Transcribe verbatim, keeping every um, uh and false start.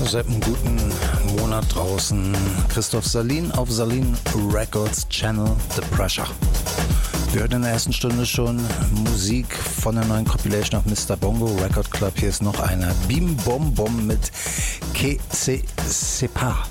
Seit einem guten Monat draußen. Christoph Salin auf Salin Records Channel The Pressure. Wir hörten in der ersten Stunde schon Musik von der neuen Compilation auf Mister Bongo Record Club. Hier ist noch einer. Bim Bom Bom mit Que Se Separ.